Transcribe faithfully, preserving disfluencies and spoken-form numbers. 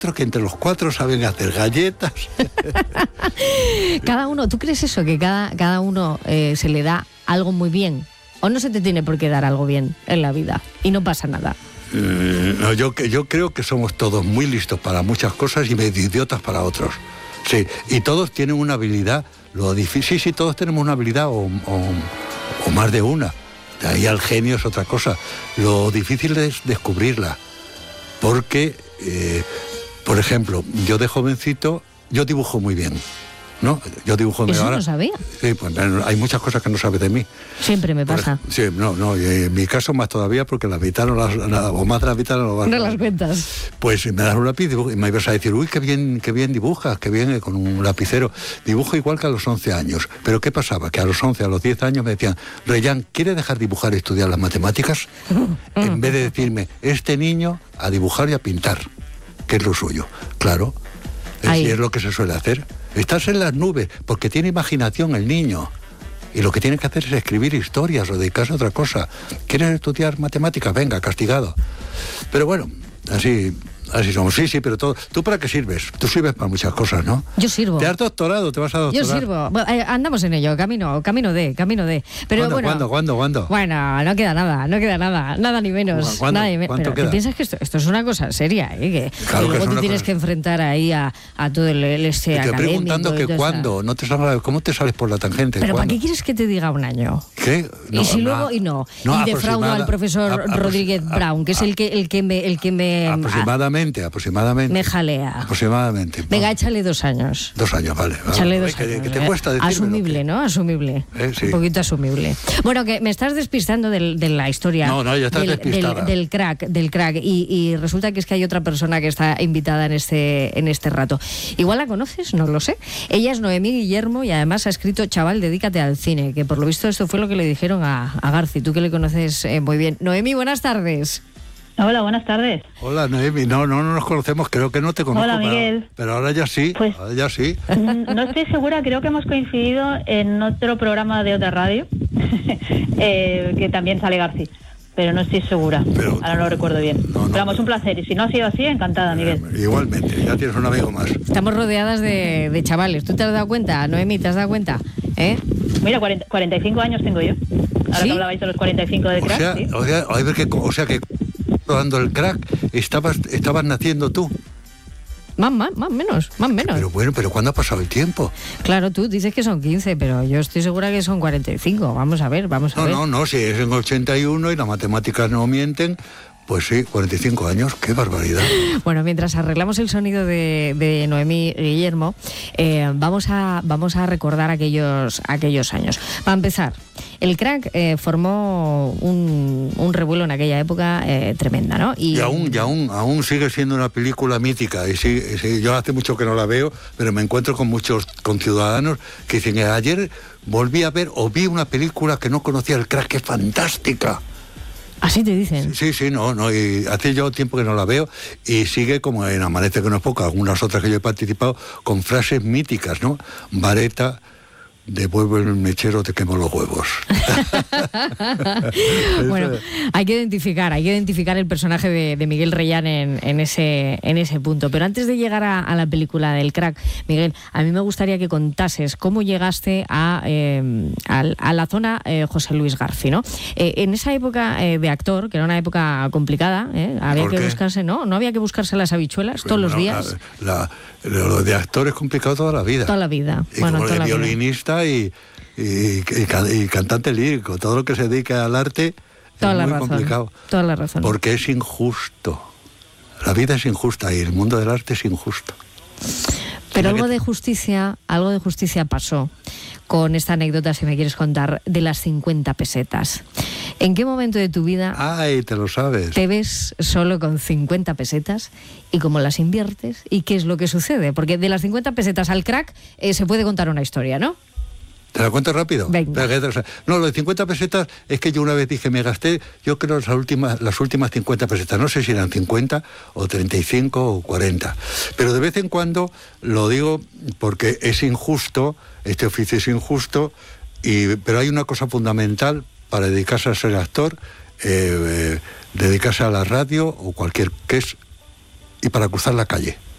Otros que entre los cuatro saben hacer galletas. Cada uno, ¿tú crees eso? Que cada, cada uno eh, se le da algo muy bien. ¿O no se te tiene por qué dar algo bien en la vida? Y no pasa nada. Mm, no, yo, yo creo que somos todos muy listos para muchas cosas y medio idiotas para otros. Sí, y todos tienen una habilidad. Lo difícil, sí, todos tenemos una habilidad o, o, o más de una. De ahí al genio es otra cosa. Lo difícil es descubrirla. Porque, eh, por ejemplo, yo de jovencito, yo dibujo muy bien, ¿no? Yo dibujo Eso ahora. no sabía. Sí, pues hay muchas cosas que no sabes de mí. Siempre me pasa. Por, sí, no, no, y en mi caso más todavía porque la mitad no las, la, o más de la mitad no lo vas a No las cuentas. Pues me das un lápiz y me ibas a decir, uy, qué bien, qué bien dibujas, qué bien, con un lapicero. Dibujo igual que a los once años. Pero ¿qué pasaba? Que a los once, a los diez años me decían, Reyán, ¿quiere dejar dibujar y estudiar las matemáticas? En vez de decirme, este niño a dibujar y a pintar, que es lo suyo. Claro, es, es lo que se suele hacer. Estás en las nubes, porque tiene imaginación el niño. Y lo que tiene que hacer es escribir historias o dedicarse a otra cosa. ¿Quieres estudiar matemáticas? Venga, castigado. Pero bueno, así... Así somos, sí, sí, pero todo. ¿Tú para qué sirves? Tú sirves para muchas cosas, ¿no? Yo sirvo. ¿Te has doctorado? ¿Te vas a doctorar? Yo sirvo. Bueno, eh, andamos en ello, camino, camino de, camino de. Pero ¿Cuándo, bueno, ¿cuándo, cuándo, cuándo? Bueno, no queda nada, no queda nada, nada ni menos. ¿Cuándo, nada ni me ¿cuánto pero queda? ¿te piensas que esto, esto es una cosa seria, ¿eh? Que, Claro que que luego es tú tienes cosa... que enfrentar ahí a, a todo el, el este Te académico. estoy preguntando que todo cuándo, esa... no te sales, ¿cómo te sales por la tangente? ¿Pero ¿Cuándo? para qué quieres que te diga un año? ¿Qué? No, y si no, luego, y no, no y defraudo aproximada- al profesor a- Rodríguez a- Brown, que es a- el que, el que me, el que me, Aproximadamente, aproximadamente. me jalea. Aproximadamente. Venga, No, échale dos años. dos años, vale. vale. Échale Ay, dos que, años. que te eh. cuesta decirme. Asumible, ¿no? Asumible. Eh, sí. Un poquito asumible. Bueno, que me estás despistando del, de la historia. No, no, ya estás del, despistada. Del, del crack, del crack. Y, y resulta que es que hay otra persona que está invitada en este, en este rato. Igual la conoces, no lo sé. Ella es Noemí Guillermo y además ha escrito Chaval, dedícate al cine, que por lo visto esto fue lo que le dijeron a, a Garci, tú que le conoces eh, muy bien. Noemí, buenas tardes. Hola, buenas tardes. Hola, Noemi. No, no, no nos conocemos, creo que no te conozco. Hola, pero- Miguel. Pero, ahora ya sí, Pues- ahora ya sí. Mm, No estoy segura, creo que hemos coincidido en otro programa de otra radio, eh, que también sale García, pero no estoy segura. Pero- Ahora no lo recuerdo bien. No, no, pero vamos, pero- un placer. Y si no ha sido así, encantada, Miguel. Eh, igualmente, ya tienes un amigo más. Estamos rodeadas de, de chavales. ¿Tú te has dado cuenta, Noemí? ¿Te has dado cuenta? ¿Eh? Mira, cuarenta, cuarenta y cinco años tengo yo. Ahora ¿Sí? que hablabais de los cuarenta y cinco de O crack, sea, ¿sí? o sea, a ver que, o sea que dando el crack, estabas, estabas naciendo tú. Más, más, más menos, más menos. Pero bueno, pero ¿cuándo ha pasado el tiempo? Claro, tú dices que son quince, pero yo estoy segura que son cuarenta y cinco. Vamos a ver, vamos a No, ver. no, no, si es en ochenta y uno y las matemáticas no mienten, pues sí, cuarenta y cinco años, qué barbaridad. Bueno, mientras arreglamos el sonido de, de Noemí Guillermo, eh, vamos, a, vamos a recordar aquellos, aquellos años. Para empezar, el crack eh, formó un, un revuelo en aquella época eh, tremenda, ¿no? Y aún, y aún, aún sigue siendo una película mítica. Y sí, sí, yo hace mucho que no la veo, pero me encuentro con muchos conciudadanos que dicen, ayer volví a ver o vi una película que no conocía, el crack, que es fantástica. Así te dicen. Sí, sí, no, no, y hace yo tiempo que no la veo y sigue como en Amanece que no es poco, algunas otras que yo he participado, con frases míticas, ¿no? Vareta, devuelve el mechero, te quemo los huevos. Bueno, hay que identificar, hay que identificar el personaje de, de Miguel Reyán en, en, ese, en ese punto. Pero antes de llegar a, a la película del crack, Miguel, a mí me gustaría que contases cómo llegaste a, eh, a, a la zona eh, José Luis García, ¿no? Eh, en esa época eh, de actor, que era una época complicada, ¿eh? había ¿Por que qué? buscarse, ¿no? No había que buscarse las habichuelas todos los Bueno, días. La, la- lo de actor es complicado toda la vida. Toda la vida. Y Bueno, como toda de la vida. violinista y, y, y can- y cantante lírico, todo lo que se dedica al arte Toda es la muy razón. complicado. Toda la razón. Porque es injusto. La vida es injusta y el mundo del arte es injusto. Pero Tiene algo que- de justicia, algo de justicia pasó con esta anécdota, si me quieres contar, de las cincuenta pesetas. ¿En qué momento de tu vida Ay, te lo sabes. te ves solo con cincuenta pesetas y cómo las inviertes y qué es lo que sucede? Porque de las cincuenta pesetas al crack eh, se puede contar una historia, ¿no? ¿Te la cuento rápido? Venga. Espera, que te- No, lo de cincuenta pesetas es que yo una vez dije, me gasté, yo creo las últimas, las últimas cincuenta pesetas, no sé si eran cincuenta o treinta y cinco o cuarenta, pero de vez en cuando lo digo porque es injusto, este oficio es injusto, y, pero hay una cosa fundamental para dedicarse a ser actor, eh, eh, dedicarse a la radio o cualquier que es, y para cruzar la calle.